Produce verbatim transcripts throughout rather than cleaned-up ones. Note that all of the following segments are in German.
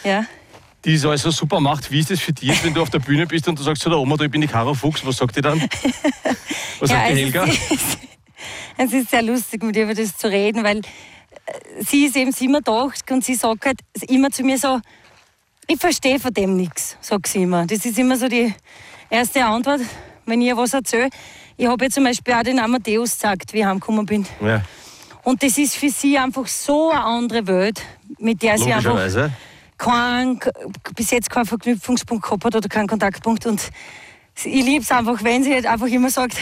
Ja. die es also super macht. Wie ist das für dich, wenn du auf der Bühne bist und du sagst zu der Oma, du, ich bin die Caro Fuchs, was sagt die dann? Was Ja, sagt die es Helga? ist, es ist sehr lustig, mit ihr über das zu reden, weil sie ist eben siebenundachtzig und sie sagt halt immer zu mir so, ich verstehe von dem nichts, sagt sie immer. Das ist immer so die erste Antwort, wenn ich ihr was erzähle. Ich habe ihr zum Beispiel auch den Amadeus gesagt, wie ich heimgekommen bin. Ja. Und das ist für sie einfach so eine andere Welt, mit der sie einfach Logischerweise. keinen, bis jetzt keinen Verknüpfungspunkt gehabt hat oder keinen Kontaktpunkt. Und ich liebe es einfach, wenn sie halt einfach immer sagt,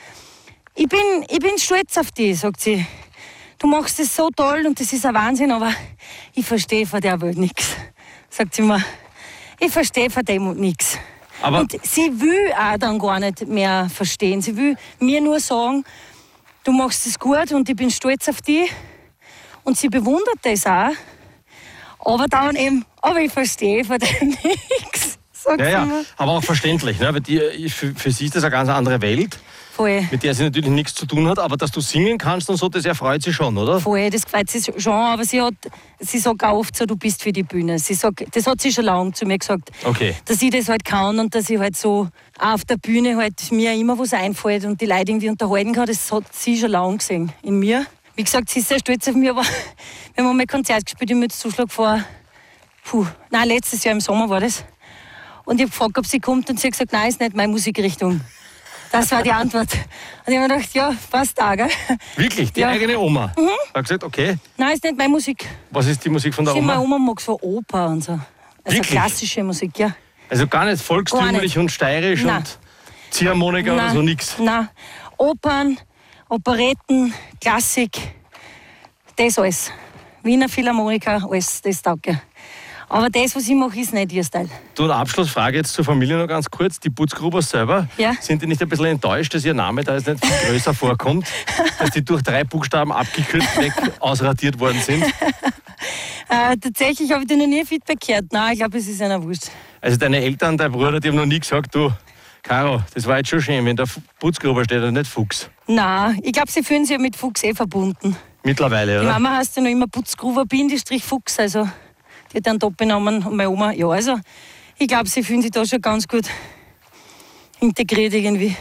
ich bin, ich bin stolz auf dich, sagt sie. Du machst das so toll und das ist ein Wahnsinn, aber ich verstehe von der Welt nichts. Sagt sie mir, ich verstehe von dem nichts. Aber Und sie will auch dann gar nicht mehr verstehen. Sie will mir nur sagen, du machst es gut und ich bin stolz auf dich. Und sie bewundert das auch. Aber dann eben, aber ich verstehe von dem nichts. Sagt ja, sie ja, mir. aber auch verständlich, ne? Weil die, für, für sie ist das eine ganz andere Welt, Voll. mit der sie natürlich nichts zu tun hat, aber dass du singen kannst und so, das erfreut sie schon, oder? Voll, das gefällt sie schon, aber sie, hat, sie sagt auch oft so, du bist für die Bühne. Sie sagt, das hat sie schon lange zu mir gesagt, Okay. dass ich das halt kann und dass ich halt so auch auf der Bühne halt mir immer was einfällt und die Leute irgendwie unterhalten kann. Das hat sie schon lange gesehen in mir. Wie gesagt, sie ist sehr stolz auf mich, aber wir haben mal ein Konzert gespielt im Mützzuschlag vor, puh, nein, letztes Jahr im Sommer war das. Und ich habe gefragt, ob sie kommt und sie hat gesagt, nein, ist nicht meine Musikrichtung. Das war die Antwort. Und ich habe mir gedacht, ja, passt da, gell? Wirklich? Die Ja. eigene Oma? Mhm. Hat gesagt, okay, Nein, ist nicht meine Musik. was ist die Musik von der Sie, meine Oma? Oma mag so Oper und so. Also Wirklich? klassische Musik, ja. Also gar nicht volkstümlich Gar nicht. und steirisch Nein. und Ziehharmonika oder so nix. Nein, Opern, Operetten, Klassik, das alles. Wiener Philharmoniker, alles, das taugt ja. Aber das, was ich mache, ist nicht ihr Style. Du, eine Abschlussfrage jetzt zur Familie noch ganz kurz. Die Putzgruber selber, Ja. sind die nicht ein bisschen enttäuscht, dass ihr Name da jetzt nicht viel größer vorkommt? Dass die durch drei Buchstaben abgekürzt weg ausradiert worden sind? Äh, tatsächlich habe ich da noch nie Feedback gehört. Nein, ich glaube, es ist einer wurscht. Also deine Eltern, dein Bruder, die haben noch nie gesagt, du, Caro, das war jetzt schon schön, wenn der Putzgruber steht und nicht Fuchs. Nein, ich glaube, sie fühlen sich ja mit Fuchs eh verbunden. Mittlerweile, Die oder? Mama heißt ja noch immer Putzgruber Bindestrich Fuchs, also die hat einen Doppelnamen und meine Oma, ja, also ich glaube, sie fühlen sich da schon ganz gut integriert irgendwie.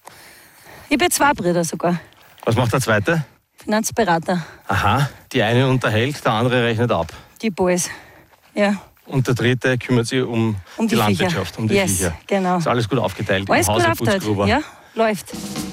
Ich habe ja zwei Brüder sogar, Was macht der Zweite? Finanzberater, Aha, die eine unterhält, der andere rechnet ab. die Boys. Ja, Und der Dritte kümmert sich um, um die, die Landwirtschaft, Viecher. um die yes, Viecher. genau. Ist alles gut aufgeteilt Alles im gut Hause aufgeteilt, Putzgruber. ja, läuft.